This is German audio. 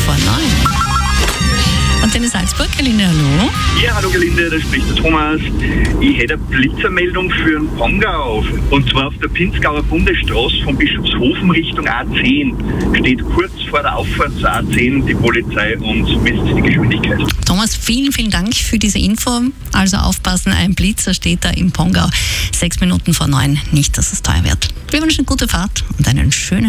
vor 9. Antenne Salzburg, Gelinde, hallo. Ja, hallo Gelinde, da spricht der Thomas. Ich hätte eine Blitzermeldung für den Pongau. Und zwar auf der Pinzgauer Bundesstraße von Bischofshofen Richtung A10. Steht kurz vor der Auffahrt zur A10 die Polizei und misst die Geschwindigkeit. Thomas, vielen, vielen Dank für diese Info. Also aufpassen, ein Blitzer steht da im Pongau. 6 Minuten vor 9. Nicht, dass es teuer wird. Wir wünschen gute Fahrt und einen schönen